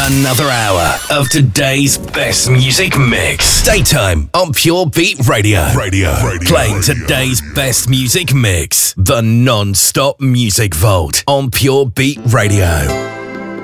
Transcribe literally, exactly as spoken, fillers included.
Another hour of today's best music mix. Daytime on Pure Beat Radio. Radio. Radio Playing radio, today's radio. best music mix. The non-stop music vault on Pure Beat Radio.